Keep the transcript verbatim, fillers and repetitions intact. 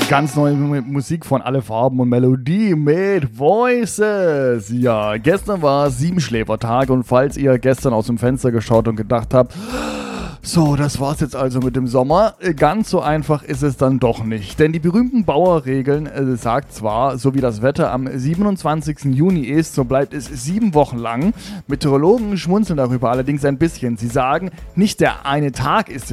Ganz neue Musik von Alle Farben und Melodie mit Voices. Ja, gestern war Siebenschläfertag und falls ihr gestern aus dem Fenster geschaut und gedacht habt, so, das war's jetzt also mit dem Sommer. Ganz so einfach ist es dann doch nicht. Denn die berühmten Bauerregeln äh, sagt zwar, so wie das Wetter am siebenundzwanzigsten Juni ist, so bleibt es sieben Wochen lang. Meteorologen schmunzeln darüber allerdings ein bisschen. Sie sagen, nicht der eine Tag ist